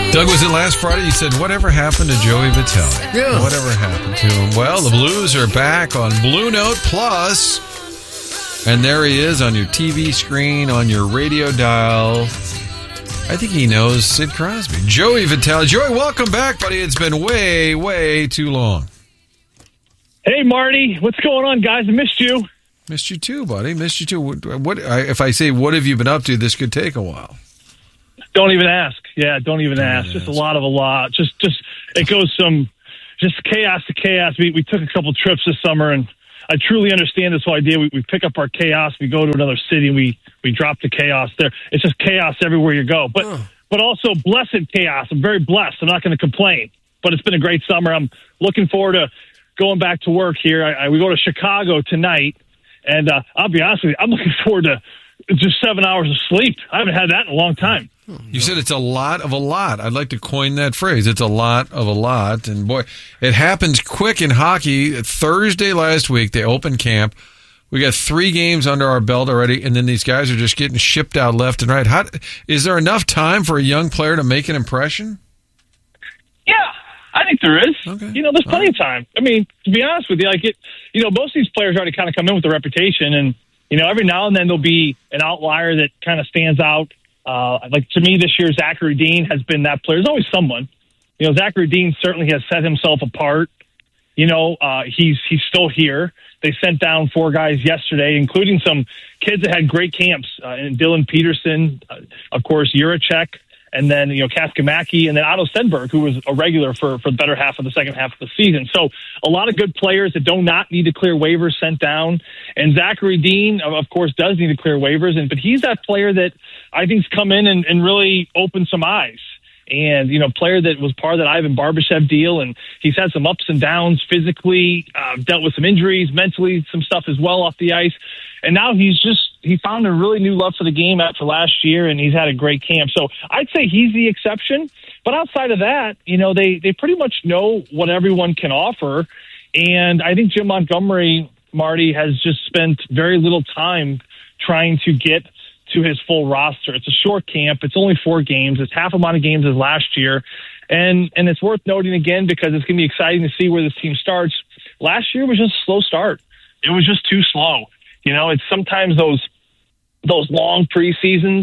Doug, was it last Friday? You said, whatever happened to Joey Vitale? Yeah. Whatever happened to him? Well, the Blues are back on Blue Note Plus. And there he is on your TV screen, on your radio dial. I think he knows Sid Crosby. Joey Vitale. Joey, welcome back, buddy. It's been way, way too long. Hey, Marty. What's going on, guys? I missed you. Missed you too, buddy. Missed you too. If I say, what have you been up to, this could take a while. Don't even ask. Yeah, don't even ask. Just a lot. Just it goes from just chaos to chaos. We took a couple trips this summer, and I truly understand this whole idea. We pick up our chaos, we go to another city, and we drop the chaos there. It's just chaos everywhere you go. But also blessed chaos. I'm very blessed. I'm not going to complain. But it's been a great summer. I'm looking forward to going back to work here. We go to Chicago tonight, and I'll be honest with you, I'm looking forward to just 7 hours of sleep. I haven't had that in a long time. You said it's a lot of a lot. I'd like to coin that phrase. It's a lot of a lot. And boy, it happens quick in hockey. Thursday last week, they opened camp. We got 3 games under our belt already, and then these guys are just getting shipped out left and right. Is there enough time for a young player to make an impression? Yeah, I think there is. Okay. There's plenty of time. I mean, to be honest with you, most of these players already kind of come in with a reputation, and, every now and then there'll be an outlier that kind of stands out. To me this year, Zachary Dean has been that player. There's always someone. Zachary Dean certainly has set himself apart. He's still here. They sent down 4 guys yesterday, including some kids that had great camps. And Dylan Peterson, of course, Juracek, and then, Kaskamaki, and then Otto Stenberg, who was a regular for the better half of the second half of the season. So a lot of good players that do not need to clear waivers sent down. And Zachary Dean, of course, does need to clear waivers. But he's that player that I think's come in and really opened some eyes. And, player that was part of that Ivan Barbashev deal. And he's had some ups and downs physically, dealt with some injuries, mentally, some stuff as well off the ice. And now he found a really new love for the game after last year, and he's had a great camp. So I'd say he's the exception. But outside of that, they pretty much know what everyone can offer. And I think Jim Montgomery, Marty, has just spent very little time trying to get to his full roster. It's a short camp. It's only 4 games. It's half amount of games as last year. And it's worth noting again because it's going to be exciting to see where this team starts. Last year was just a slow start. It was just too slow. It's sometimes those long preseasons.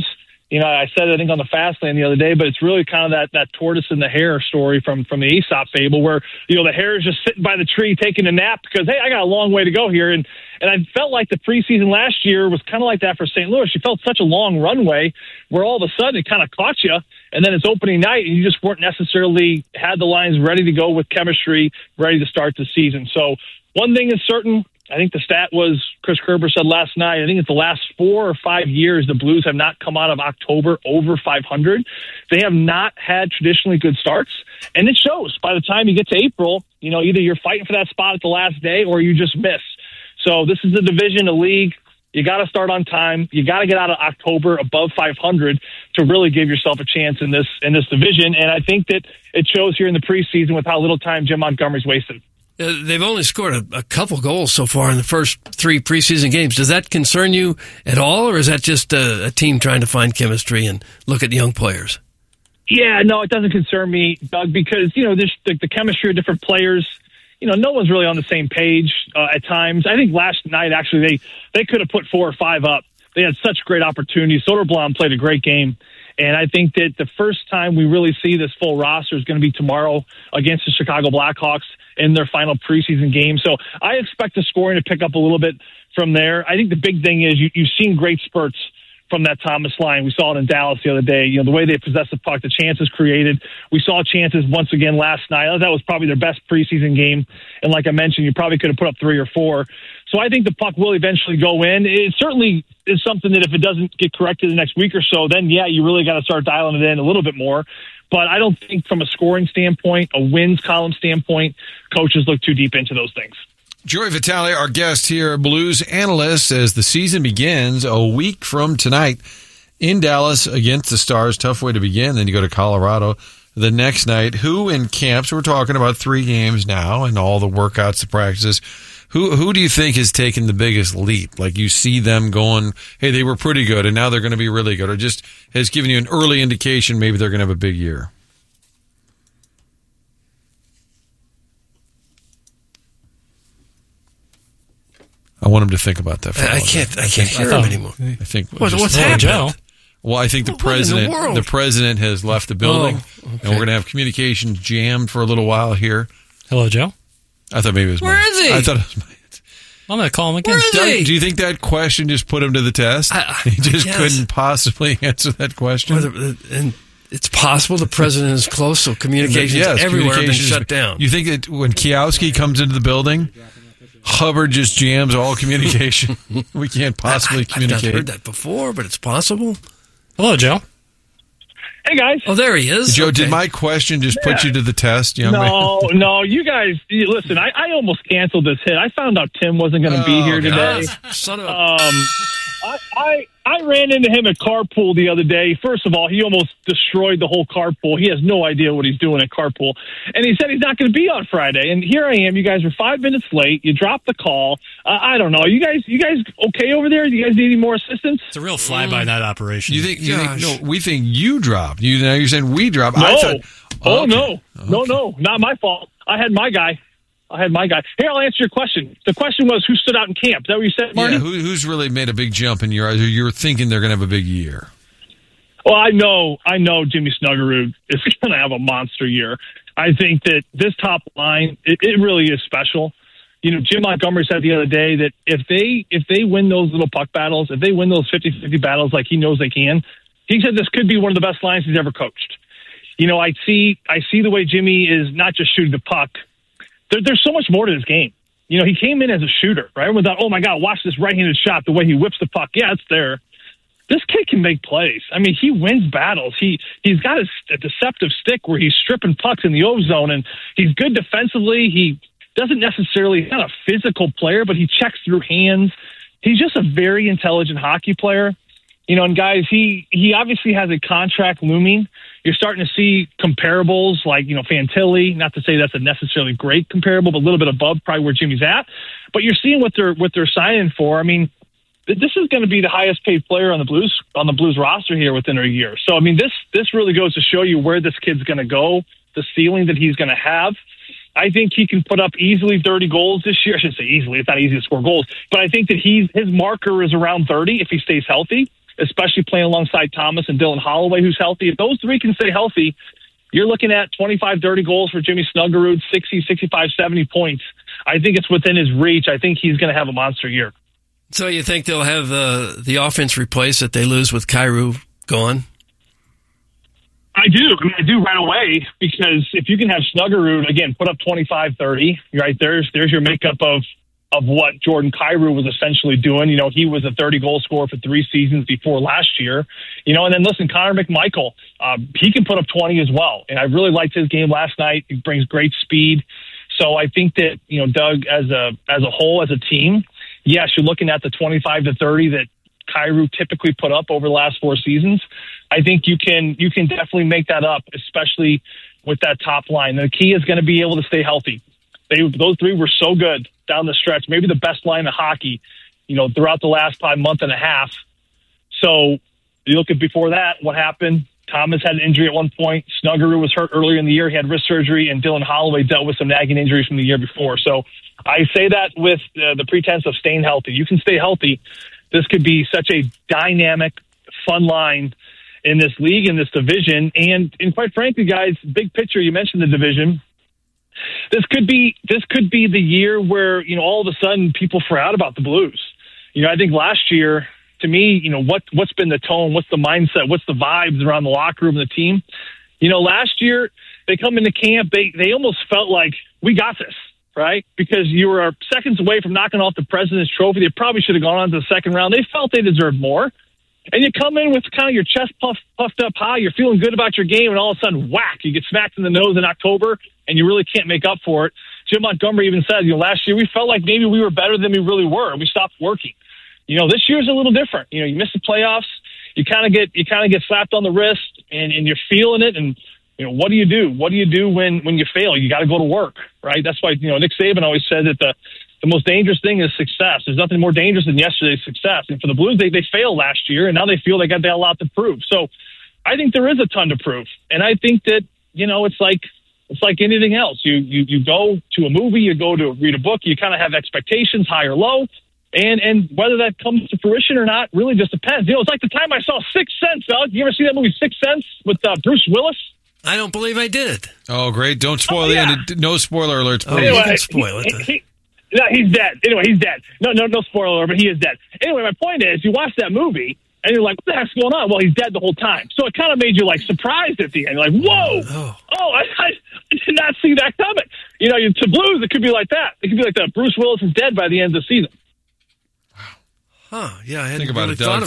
I said it, I think, on the Fast Lane the other day, but it's really kind of that tortoise and the hare story from the Aesop fable where, the hare is just sitting by the tree taking a nap because, hey, I got a long way to go here. And I felt like the preseason last year was kind of like that for St. Louis. You felt such a long runway where all of a sudden it kind of caught you, and then it's opening night and you just weren't necessarily had the lines ready to go with chemistry, ready to start the season. So one thing is certain. I think the stat was, Chris Kerber said last night, I think it's the last 4 or 5 years the Blues have not come out of October over 500. They have not had traditionally good starts, and it shows. By the time you get to April, either you're fighting for that spot at the last day or you just miss. So this is a division, a league. You got to start on time. You got to get out of October above 500 to really give yourself a chance in this division, and I think that it shows here in the preseason with how little time Jim Montgomery's wasted. They've only scored a couple goals so far in the first 3 preseason games. Does that concern you at all, or is that just a team trying to find chemistry and look at young players? Yeah, no, it doesn't concern me, Doug, because, there's the chemistry of different players. No one's really on the same page at times. I think last night, actually, they could have put 4 or 5 up. They had such great opportunities. Soderblom played a great game. And I think that the first time we really see this full roster is going to be tomorrow against the Chicago Blackhawks in their final preseason game. So I expect the scoring to pick up a little bit from there. I think the big thing is you've seen great spurts from that Thomas line. We saw it in Dallas the other day. The way they possess the puck, the chances created. We saw chances once again last night. That was probably their best preseason game. And like I mentioned, you probably could have put up 3 or 4. So I think the puck will eventually go in. It certainly is something that if it doesn't get corrected the next week or so, then, yeah, you really got to start dialing it in a little bit more. But I don't think from a scoring standpoint, a wins column standpoint, coaches look too deep into those things. Joey Vitale, our guest here, Blues analyst, as the season begins a week from tonight in Dallas against the Stars. Tough way to begin. Then you go to Colorado the next night. Who in camps? We're talking about 3 games now and all the workouts, the practices. Who do you think has taken the biggest leap? Like you see them going, hey, they were pretty good and now they're going to be really good, or just has given you an early indication maybe they're going to have a big year? I want him to think about that. For I can't hear him anymore. I think What's happened? Joe. Well, I think the president has left the building, and we're going to have communications jammed for a little while here. Hello, Joe. I thought maybe it was Where is he? I thought it was I'm going to call him again. Where is Doug, he? do you think that question just put him to the test? He just couldn't possibly answer that question. And it's possible the president is close, so communications everywhere have been shut down. You think that when Kiowski comes into the building, Hubbard just jams all communication? We can't possibly communicate. I've not heard that before, but it's possible. Hello, Joe. Hey, guys. Oh, there he is. Joe, did my question just put you to the test, young man? No, you guys, listen, I almost canceled this hit. I found out Tim wasn't going to be here today. Son of a... I ran into him at Carpool the other day. First of all, he almost destroyed the whole Carpool. He has no idea what he's doing at Carpool. And he said he's not going to be on Friday. And here I am. You guys are 5 minutes late. You dropped the call. I don't know. You guys okay over there? Do you guys need any more assistance? It's a real fly-by-night operation. We think you dropped. Now you're saying we dropped. No. I thought, No, not my fault. I had my guy. Here, I'll answer your question. The question was, who stood out in camp? Is that what you said, Marty? Yeah, who's really made a big jump in your eyes? You're thinking they're going to have a big year. Well, I know Jimmy Snuggerud is going to have a monster year. I think that this top line, it really is special. You know, Jim Montgomery said the other day that if they win those little puck battles, if they win those 50-50 battles like he knows they can, he said this could be one of the best lines he's ever coached. You know, I see the way Jimmy is not just shooting the puck. There's so much more to this game. You know, he came in as a shooter, right? Everyone thought, oh, my God, watch this right-handed shot, the way he whips the puck. Yeah, it's there. This kid can make plays. I mean, he wins battles. He's got a deceptive stick where he's stripping pucks in the O zone, and he's good defensively. He's not a physical player, but he checks through hands. He's just a very intelligent hockey player. You know, and guys, he obviously has a contract looming. You're starting to see comparables like, you know, Fantilli, not to say that's a necessarily great comparable, but a little bit above probably where Jimmy's at. But you're seeing what they're signing for. I mean, this is going to be the highest paid player on the Blues roster here within a year. So, I mean, this really goes to show you where this kid's going to go, the ceiling that he's going to have. I think he can put up easily 30 goals this year. I shouldn't say easily. It's not easy to score goals. But I think that his marker is around 30 if he stays healthy, especially playing alongside Thomas and Dylan Holloway, who's healthy. If those three can stay healthy, you're looking at 25, 30 goals for Jimmy Snuggerud, 60, 65, 70 points. I think it's within his reach. I think he's going to have a monster year. So you think they'll have the offense replaced that they lose with Kyrou gone? I do. I mean, I do right away, because if you can have Snuggerud, again, put up 25, 30, right, there's your makeup of what Jordan Kyrou was essentially doing. You know, he was a 30-goal scorer for 3 seasons before last year. You know, and then listen, Connor McMichael, he can put up 20 as well. And I really liked his game last night. He brings great speed. So I think that, you know, Doug, as a whole, as a team, yes, you're looking at the 25 to 30 that Kyrou typically put up over the last 4 seasons. I think you can definitely make that up, especially with that top line. The key is going to be able to stay healthy. Those three were so good down the stretch, maybe the best line of hockey, you know, throughout the last month and a half. So you look at before that, what happened? Thomas had an injury at one point. Snuggerud was hurt earlier in the year. He had wrist surgery, and Dylan Holloway dealt with some nagging injuries from the year before. So I say that with the pretense of staying healthy. You can stay healthy. This could be such a dynamic, fun line in this league, in this division. And quite frankly, guys, big picture, you mentioned the division. This could be the year where, you know, all of a sudden people forgot about the Blues. You know, I think last year, to me, you know, what's been the tone, what's the mindset, what's the vibes around the locker room and the team? You know, last year they come into camp, they almost felt like, we got this, right? Because you were seconds away from knocking off the President's Trophy. They probably should have gone on to the second round. They felt they deserved more. And you come in with kind of your chest puffed up high, you're feeling good about your game, and all of a sudden, whack, you get smacked in the nose in October, and you really can't make up for it. Jim Montgomery even said, you know, last year we felt like maybe we were better than we really were, and we stopped working. You know, this year's a little different. You know, you miss the playoffs, you kind of get slapped on the wrist, and you're feeling it. And you know, what do you do? What do you do when you fail? You got to go to work, right? That's why, you know, Nick Saban always said that the most dangerous thing is success. There's nothing more dangerous than yesterday's success. And for the Blues, they failed last year, and now they feel they got a lot to prove. So I think there is a ton to prove, and I think that, you know, it's like anything else. You go to a movie, you go to read a book, you kind of have expectations, high or low. And whether that comes to fruition or not really just depends. It's like the time I saw Sixth Sense, Alex. You ever see that movie Sixth Sense with Bruce Willis? I don't believe I did. Oh, great. Don't spoil the end. No spoiler alerts, please. You can spoil it. No, he's dead. Anyway, he's dead. No spoiler alert, but he is dead. Anyway, my point is, you watch that movie, and you're like, what the heck's going on? Well, he's dead the whole time. So it kind of made you, surprised at the end. You're like, whoa! I did not see that coming. To Blues, it could be like that. It could be like that. Bruce Willis is dead by the end of the season. Huh, yeah, I hadn't Think about really it, Doug. thought of